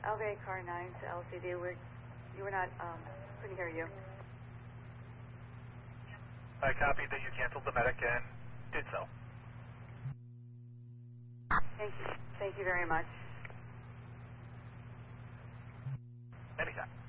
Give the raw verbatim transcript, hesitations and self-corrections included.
Elevated car nine to L C D. We're, you were not, um, couldn't hear you. I copied that you canceled the medic and did so. Thank you. Thank you very much. Anytime.